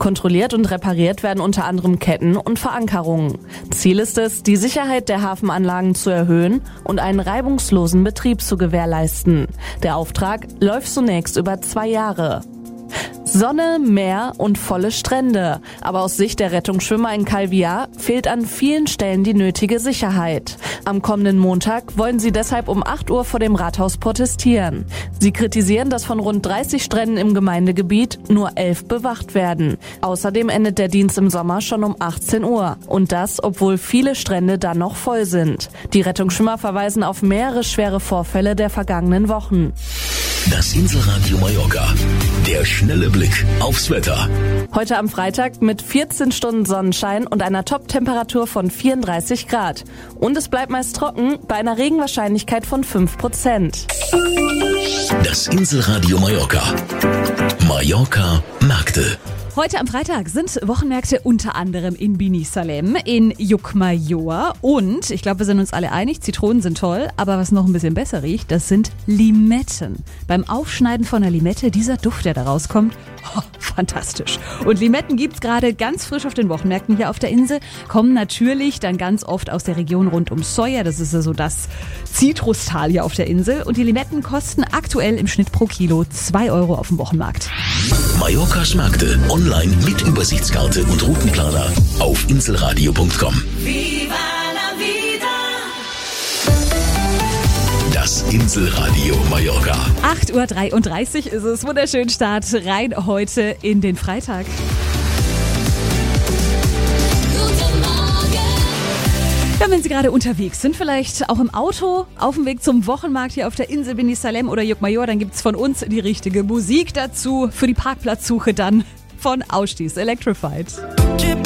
Kontrolliert und repariert werden unter anderem Ketten und Verankerungen. Ziel ist es, die Sicherheit der Hafenanlagen zu erhöhen und einen reibungslosen Betrieb zu gewährleisten. Der Auftrag läuft zunächst über 2 Jahre. Sonne, Meer und volle Strände. Aber aus Sicht der Rettungsschwimmer in Calviá fehlt an vielen Stellen die nötige Sicherheit. Am kommenden Montag wollen sie deshalb um 8 Uhr vor dem Rathaus protestieren. Sie kritisieren, dass von rund 30 Stränden im Gemeindegebiet nur 11 bewacht werden. Außerdem endet der Dienst im Sommer schon um 18 Uhr. Und das, obwohl viele Strände dann noch voll sind. Die Rettungsschwimmer verweisen auf mehrere schwere Vorfälle der vergangenen Wochen. Das Inselradio Mallorca. Der schnelle Blick aufs Wetter. Heute am Freitag mit 14 Stunden Sonnenschein und einer Top-Temperatur von 34 Grad. Und es bleibt meist trocken bei einer Regenwahrscheinlichkeit von 5%. Das Inselradio Mallorca. Mallorca Märkte. Heute am Freitag sind Wochenmärkte unter anderem in Bini Salem, in Llucmajor und, ich glaube, wir sind uns alle einig, Zitronen sind toll, aber was noch ein bisschen besser riecht, das sind Limetten. Beim Aufschneiden von einer Limette, dieser Duft, der da rauskommt, fantastisch. Und Limetten gibt's gerade ganz frisch auf den Wochenmärkten hier auf der Insel, kommen natürlich dann ganz oft aus der Region rund um Soia, das ist ja so das Zitrustal hier auf der Insel. Und die Limetten kosten aktuell im Schnitt pro Kilo 2 Euro auf dem Wochenmarkt. Mallorcas Märkte online mit Übersichtskarte und Routenplaner auf inselradio.com. Viva la vida. Das Inselradio Mallorca. 8:33 Uhr ist es. Wunderschönen Start rein heute in den Freitag. Guten Morgen. Ja, wenn Sie gerade unterwegs sind, vielleicht auch im Auto, auf dem Weg zum Wochenmarkt hier auf der Insel Bini Salem oder Llucmajor, dann gibt's von uns die richtige Musik dazu für die Parkplatzsuche dann von Ausstieß Electrified.